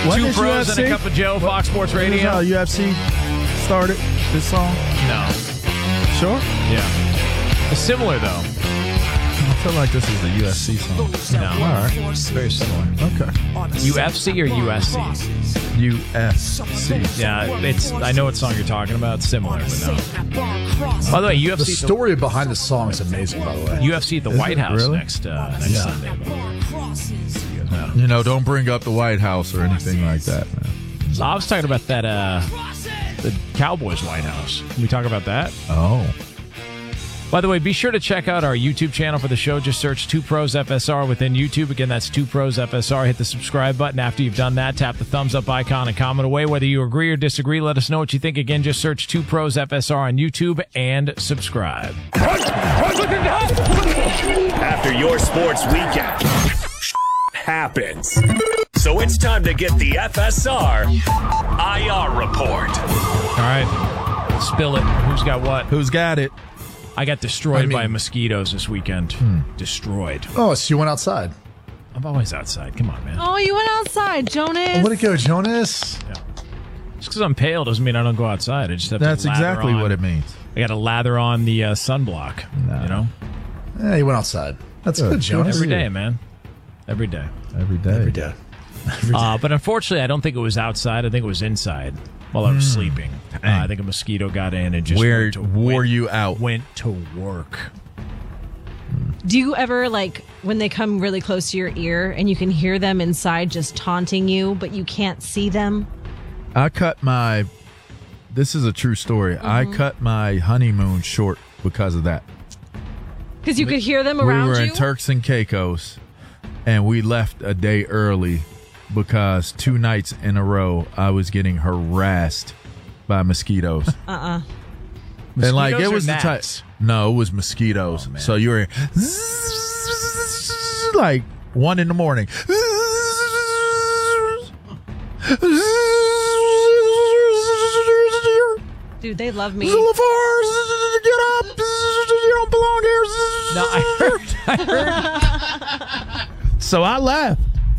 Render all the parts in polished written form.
Two Pros and a Cup of Joe, Fox Sports Radio. How UFC started this song? No. Sure? Yeah. It's similar, though. I feel like this is a UFC song. No. All right. It's very similar. Okay. UFC or USC? UFC. Yeah, I know what song you're talking about. It's similar, but no. By the way, UFC. The story behind the song is amazing, by the way. UFC at the White House really? next Sunday. You know, don't bring up the White House or anything like that, man. So I was talking about that, the Cowboys White House. Can we talk about that? Oh. By the way, be sure to check out our YouTube channel for the show. Just search 2 Pros FSR within YouTube. Again, that's 2 Pros FSR. Hit the subscribe button. After you've done that, tap the thumbs up icon and comment away. Whether you agree or disagree, let us know what you think. Again, just search 2 Pros FSR on YouTube and subscribe. After your sports weekend happens. So it's time to get the FSR IR report. All right. Spill it. Who's got what? Who's got it? I got destroyed by mosquitoes this weekend. Destroyed. Oh, so you went outside. I'm always outside. Come on, man. Oh, you went outside, Jonas. Where'd it go, Jonas? Yeah. Just because I'm pale doesn't mean I don't go outside. I just have That's to lather exactly on. what it means. I got to lather on the sunblock. No. You know? Yeah, you went outside. That's good, Jonas. Every day, man. Every day. Every day. Every day. But unfortunately, I don't think it was outside. I think it was inside while I was sleeping. I think a mosquito got in and just wore you out. Went to work. Do you ever, like, when they come really close to your ear and you can hear them inside just taunting you, but you can't see them? I cut my... This is a true story. I cut my honeymoon short because of that. Because you could hear them around you? We were in Turks and Caicos, and we left a day early because 2 nights in a row I was getting harassed by mosquitoes. And like it was the type. No, it was mosquitoes. Oh, so you were like 1 a.m. Dude, they love me. Get up! You don't belong here. No, I heard. So I left.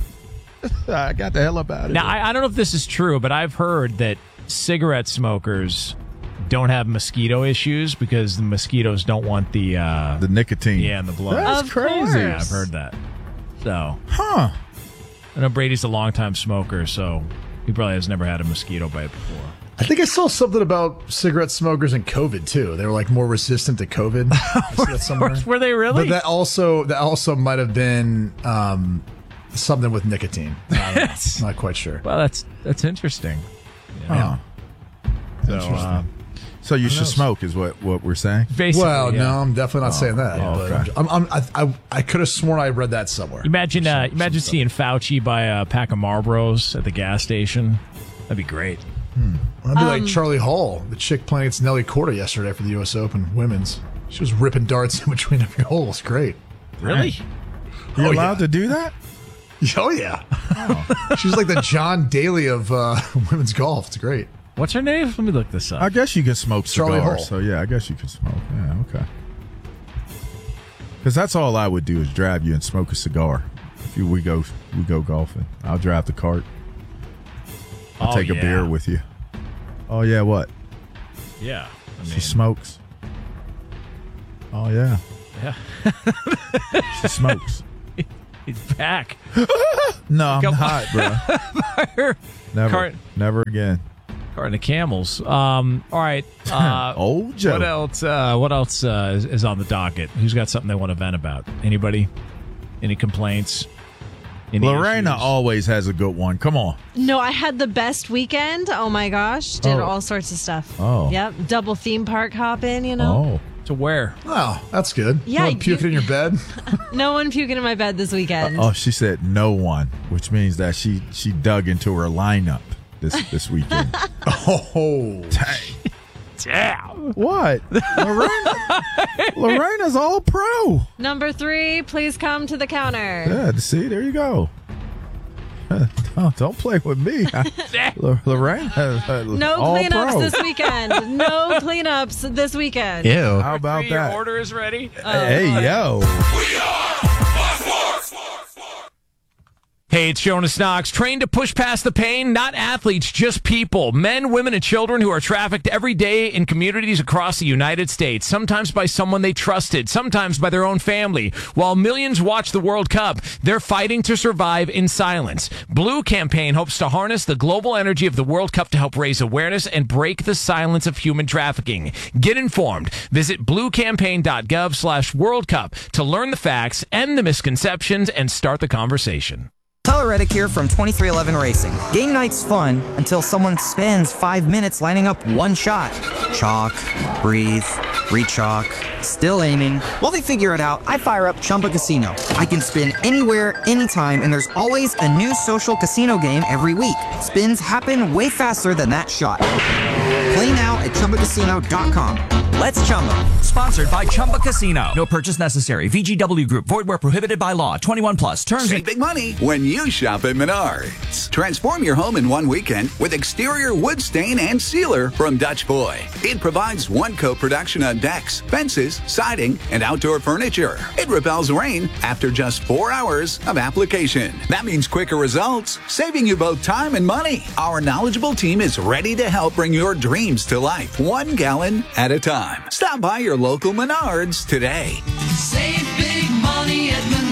I got the hell up out of Now, here. I don't know if this is true, but I've heard that cigarette smokers don't have mosquito issues because the mosquitoes don't want the nicotine. Yeah, in the blood. That's Of crazy. course. Yeah, I've heard that. So, Huh. I know Brady's a longtime smoker, so he probably has never had a mosquito bite before. I think I saw something about cigarette smokers and COVID too. They were like more resistant to COVID. I see that somewhere. Were they really? But that also might have been something with nicotine. I don't know. Not quite sure. Well, that's interesting. Huh. So, So you should smoke is what we're saying? basically, Well, yeah. no, I'm definitely not saying that. okay. But I could have sworn I read that somewhere. Imagine seeing Fauci buy a pack of Marlboros at the gas station. That'd be great. I'd be like Charlie Hall, the chick playing against Nelly Korda yesterday for the U.S. Open Women's. She was ripping darts in between every hole. It's great. Really? You're Oh, allowed yeah. to do that? Oh, yeah. She's like the John Daly of women's golf. It's great. What's her name? Let me look this up. I guess you can smoke Charlie cigars. Hall. So, yeah, I guess you can smoke. Yeah, okay. Because that's all I would do is drive you and smoke a cigar. If we go golfing. I'll drive the cart. I'll take a beer with you. Oh, yeah, what? Yeah. She smokes. Oh, yeah. Yeah. She smokes. He's back. No, I'm Come not, bro. Never. Never again. Carton of Camels. All right. Old Joe. What else is on the docket? Who's got something they want to vent about? Anybody? Any complaints? Any Lorena issues? always has a good one. Come on. No, I had the best weekend. Oh, my gosh. Did Oh. all sorts of stuff. Oh. Yep. Double theme park hopping, you know. Oh. To where? Oh, that's good. Yeah, No one puking in your bed? No one puking in my bed this weekend. Oh, she said no one, which means that she dug into her lineup this weekend. Oh. Damn. What? Lorena's all pro. Number 3, please come to the counter. Yeah, see, there you go. Don't play with me. Lorena. No all cleanups pro. this weekend. No cleanups this weekend. Ew. How about Your that? order is ready. Hey, yo. Hey, it's Jonas Knox. Trained to push past the pain? Not athletes, just people. Men, women, and children who are trafficked every day in communities across the United States. Sometimes by someone they trusted, sometimes by their own family. While millions watch the World Cup, they're fighting to survive in silence. Blue Campaign hopes to harness the global energy of the World Cup to help raise awareness and break the silence of human trafficking. Get informed. Visit bluecampaign.gov/World Cup to learn the facts, end the misconceptions, and start the conversation. Tyler Reddick here from 2311 Racing. Game night's fun until someone spends 5 minutes lining up one shot. Chalk, breathe, re-chalk, still aiming. While they figure it out, I fire up Chumba Casino. I can spin anywhere, anytime, and there's always a new social casino game every week. Spins happen way faster than that shot. Play now at ChumbaCasino.com. Let's Chumba. Sponsored by Chumba Casino. No purchase necessary. VGW Group. Void where prohibited by law. 21 plus. Terms. Save big money when you shop at Menards. Transform your home in one weekend with exterior wood stain and sealer from Dutch Boy. It provides one-coat protection on decks, fences, siding, and outdoor furniture. It repels rain after just 4 hours of application. That means quicker results, saving you both time and money. Our knowledgeable team is ready to help bring your dreams to life, 1 gallon at a time. Stop by your local Menards today. Save big money at Menards.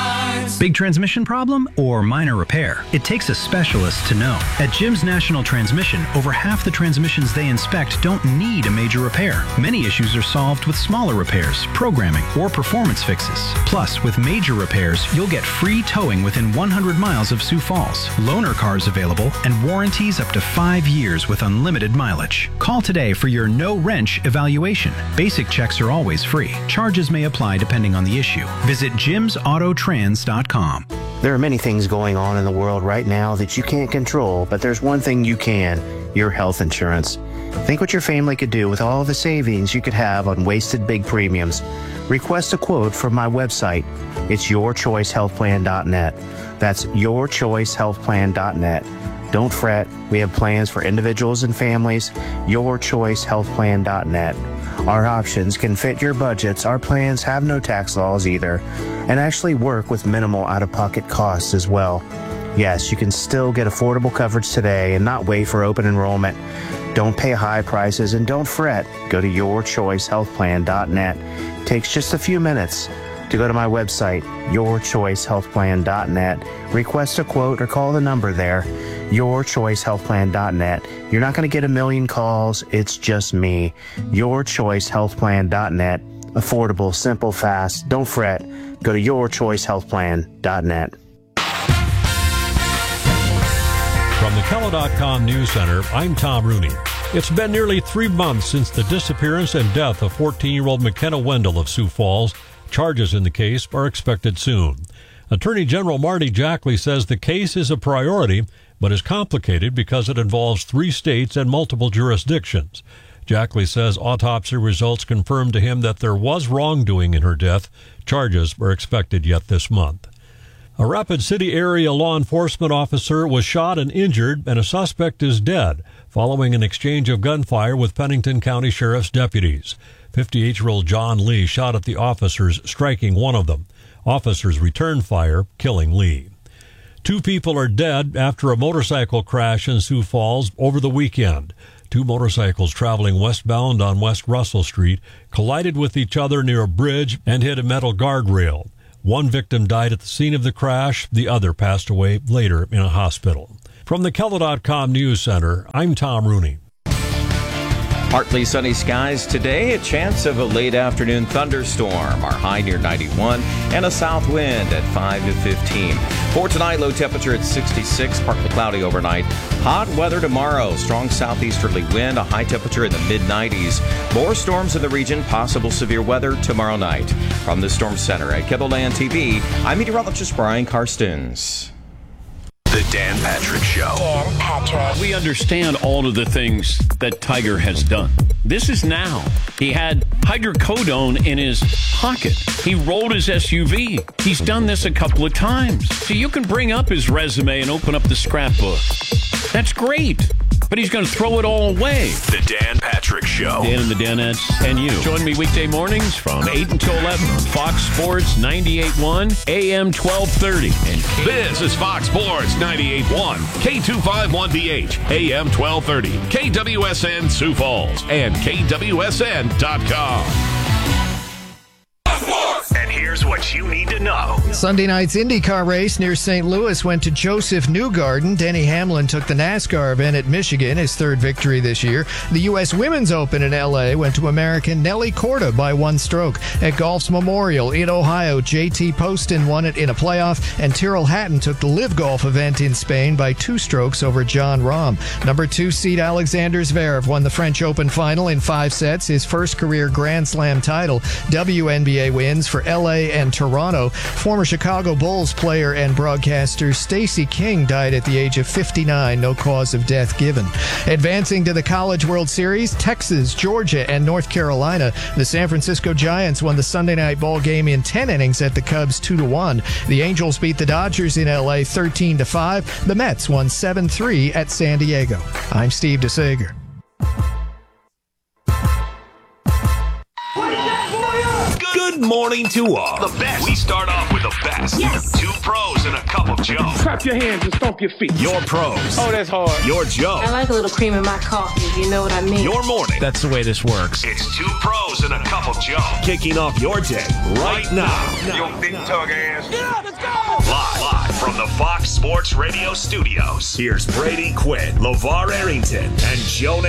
Big transmission problem or minor repair? It takes a specialist to know. At Jim's National Transmission, over half the transmissions they inspect don't need a major repair. Many issues are solved with smaller repairs, programming, or performance fixes. Plus, with major repairs, you'll get free towing within 100 miles of Sioux Falls, loaner cars available, and warranties up to 5 years with unlimited mileage. Call today for your no-wrench evaluation. Basic checks are always free. Charges may apply depending on the issue. Visit jimsautotrans.com. There are many things going on in the world right now that you can't control, but there's one thing you can: your health insurance. Think what your family could do with all the savings you could have on wasted big premiums. Request a quote from my website. It's yourchoicehealthplan.net. That's yourchoicehealthplan.net. Don't fret. We have plans for individuals and families. Yourchoicehealthplan.net. Our options can fit your budgets. Our plans have no tax laws either, and actually work with minimal out-of-pocket costs as well. Yes, you can still get affordable coverage today and not wait for open enrollment. Don't pay high prices and don't fret. Go to yourchoicehealthplan.net. It takes just a few minutes to go to my website, yourchoicehealthplan.net. Request a quote or call the number there, yourchoicehealthplan.net. You're not going to get a million calls. It's just me. Yourchoicehealthplan.net. Affordable, simple, fast. Don't fret. Go to yourchoicehealthplan.net. From the Kello.com News Center, I'm Tom Rooney. It's been nearly 3 months since the disappearance and death of 14-year-old McKenna Wendell of Sioux Falls. Charges in the case are expected soon. Attorney General Marty Jackley says the case is a priority, but is complicated because it involves 3 states and multiple jurisdictions. Jackley says autopsy results confirmed to him that there was wrongdoing in her death. Charges are expected yet this month. A Rapid City area law enforcement officer was shot and injured, and a suspect is dead following an exchange of gunfire with Pennington County Sheriff's deputies. 58-year-old John Lee shot at the officers, striking one of them. Officers returned fire, killing Lee. 2 people are dead after a motorcycle crash in Sioux Falls over the weekend. 2 motorcycles traveling westbound on West Russell Street collided with each other near a bridge and hit a metal guardrail. 1 victim died at the scene of the crash. The other passed away later in a hospital. From the Kello.com News Center, I'm Tom Rooney. Partly sunny skies today, a chance of a late afternoon thunderstorm. Our high near 91 and a south wind at 5 to 15. For tonight, low temperature at 66, partly cloudy overnight. Hot weather tomorrow, strong southeasterly wind, a high temperature in the mid-90s. More storms in the region, possible severe weather tomorrow night. From the Storm Center at KEBOLAND TV, I'm meteorologist Brian Karstens. The Dan Patrick Show. Dan Patrick. We understand all of the things that Tiger has done. This is now. He had hydrocodone in his pocket. He rolled his SUV. He's done this a couple of times. So you can bring up his resume and open up the scrapbook. That's great. but he's going to throw it all away. The Dan Patrick Show. Dan and the Danettes and you. Join me weekday mornings from 8 until 11 on Fox Sports 98.1, AM 1230. And This is Fox Sports 98.1, K251DH, AM 1230, KWSN Sioux Falls, and KWSN.com. And here's what you need to know. Sunday night's IndyCar race near St. Louis went to Joseph Newgarden. Denny Hamlin took the NASCAR event at Michigan, his third victory this year. The U.S. Women's Open in L.A. went to American Nelly Korda by one stroke. At Golf's Memorial in Ohio, J.T. Poston won it in a playoff, and Tyrrell Hatton took the Live Golf event in Spain by 2 strokes over John Rahm. Number 2 seed Alexander Zverev won the French Open final in 5 sets, his first career Grand Slam title. WNBA wins for L.A. and Toronto. Former Chicago Bulls player and broadcaster Stacey King died at the age of 59, no cause of death given. Advancing to the College World Series, Texas, Georgia, and North Carolina. The San Francisco Giants won the Sunday night ball game in 10 innings at the Cubs 2-1. The Angels beat the Dodgers in L.A. 13-5. The Mets won 7-3 at San Diego. I'm Steve DeSager. Good morning to all. The best. We start off with the best. Yes. 2 pros and a cup of Joe. Clap your hands and stomp your feet. Your pros. Oh, that's hard. Your Joe. I like a little cream in my coffee, if you know what I mean. Your morning. That's the way this works. It's 2 pros and a cup of Joe. Kicking off your day right now. Yo, big tug ass. Yeah, let's go. Live from the Fox Sports Radio studios. Here's Brady Quinn, LeVar Arrington, and Joe